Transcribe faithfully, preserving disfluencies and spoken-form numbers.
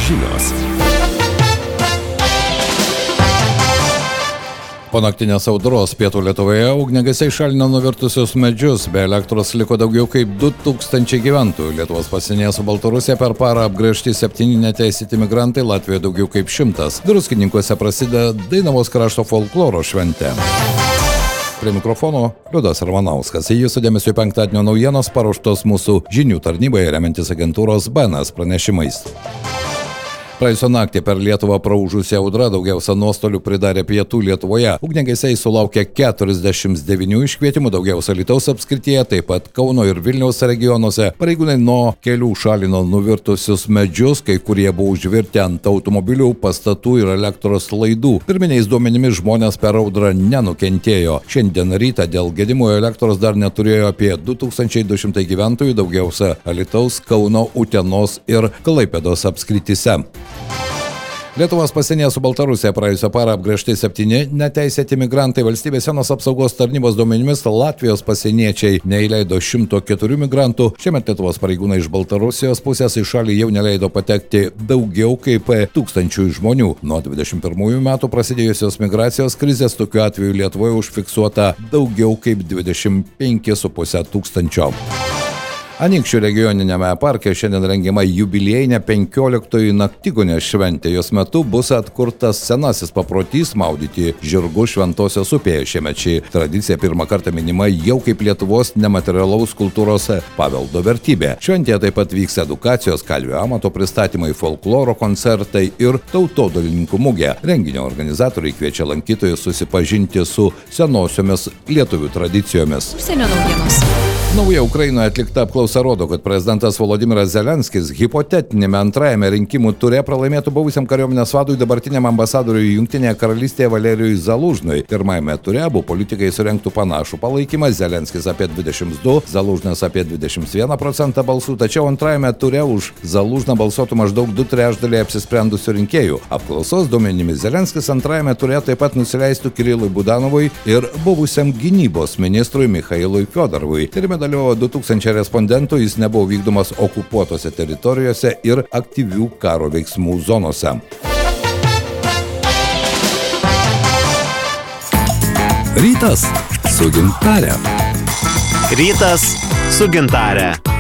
žinios. Po naktinės audros pietų Lietuvoje ugniagesiai šalino nuvirtusius medžius, be elektros liko daugiau kaip du tūkstančiai gyventojų. Lietuvos pasienyje su Baltarusija per parą apgręžti septyni neteisėti migrantai, Latvijoje daugiau kaip šimtas. Druskininkuose prasideda Dainavos krašto folkloro šventė. Prie mikrofono Liudas Ramanauskas. Jūsų dėmesio penktadienio naujienos paruoštos mūsų žinių tarnybai remiantis agentūros B N S pranešimais. Praėjusią naktį per Lietuvą praūžusi audra daugiausia nuostolių pridarė pietų Lietuvoje. Ugniagesiai sulaukė keturiasdešimt devynių iškvietimų, daugiausia Alytaus apskrityje, taip pat Kauno ir Vilniaus regionuose. Pareigūnai nuo kelių šalino nuvirtusius medžius, kai kurie buvo užvirti ant automobilių, pastatų ir elektros laidų. Pirminiais duomenimis žmonės per audrą nenukentėjo. Šiandien rytą dėl gedimų elektros dar neturėjo apie du tūkstančiai du šimtai gyventojų, daugiausia Alytaus, Kauno, Utenos ir Klaipėdos apskrityse. Lietuvos pasienyje su Baltarusija praėjusią parą apgręžti septyni neteisėti migrantai. Valstybės sienos apsaugos tarnybos duomenimis Latvijos pasieniečiai neįleido šimto keturių migrantų. Šiemet Lietuvos pareigūnai iš Baltarusijos pusės į šalį jau neleido patekti daugiau kaip tūkstančių žmonių. Nuo dvidešimt pirmųjų metų prasidėjusios migracijos krizės tokiu atveju Lietuvoje užfiksuota daugiau kaip dvidešimt penki su puse tūkstančio. Anykščių regioniniame parke šiandien rengiama jubiliejinė penkioliktoji Naktigonės šventė. Jos metu bus atkurtas senasis paprotys maudyti žirgus Šventosios upėje. Šiemet ši tradicija pirmą kartą minima jau kaip Lietuvos nematerialaus kultūros paveldo vertybė. Šventėje taip pat vyks edukacijos, kalvių amato pristatymai, folkloro koncertai ir tautodailininkų mugė. Renginio organizatoriai kviečia lankytojus susipažinti su senosiomis lietuvių tradicijomis. Užsienio naujienos. Nauja Ukrainoje atlikta apklausa rodo, kad prezidentas Volodymyras Zelenskis hipotetinėme antrajame rinkimų ture pralaimėtų buvusiam kariuomenės vadui, dabartiniam ambasadoriui Jungtinėje karalystėje Valerijui Zalužnui. Pirmajame ture abu politikai surengtų panašų palaikymą, Zelenskis apie dvidešimt du, Zalužnas apie dvidešimt vieną procentą balsų, tačiau antrajame ture už Zalužną balsuotų maždaug du trečdaliai apsisprendusių rinkėjų. Apklausos duomenimis Zelenskis antrajame ture taip pat nusileistų Kirilui Budanovui ir buvusiam gynybos ministrui Michailui Fiodorovui. Tyrime dalyvavo du tūkstančiai respondentų, jis nebuvo vykdomas okupuotose teritorijose ir aktyvių karo veiksmų zonose. Rytas su gintare. Rytas su gintare.